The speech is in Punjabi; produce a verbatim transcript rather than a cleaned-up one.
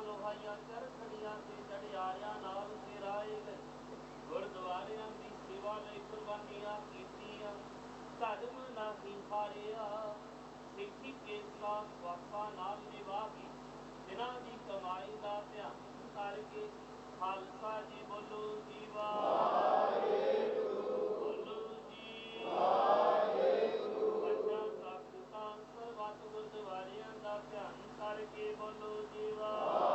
ਲੋਹਾਈਆਂ ਚਰਖੜੀਆਂ ਤੇ ਚੜਿਆਰਿਆਂ ਨਾਲ ਸਿਰਾਏ ਗਏ। ਗੁਰਦੁਆਰਿਆਂ ਦੀ ਸੇਵਾ ਲਈ ਕੁਰਬਾਨੀਆਂ ਕੀਤੀਆਂ, ਧਰਮ ਨਹੀਂ ਹਾਰਿਆ। ਸਿੱਖੀ ਕੇਸਲਾ ਵਾਕਾਂ ਨਾਲ ਨਿਭਾਈ, ਜਿਨ੍ਹਾਂ ਦੀ ਕਮਾਈ ਦਾ ਧਿਆਨ ਕਰਕੇ ਖਾਲਸਾ ਜੀ ਬੋਲੋ ਜੀ ਵਾਹਿਗੁਰੂ, ਬੋਲੋ ਜੀ ਵਾਹਿਗੁਰੂ। ਪੰਜਾਂ ਤਖਤਾਂ ਸਰਬੱਤ ਗੁਰਦੁਆਰਿਆਂ ਦਾ ਧਿਆਨ ਕਰਕੇ ਬੋਲੋ ਜੀ ਵਾਹਿਗੁਰੂ।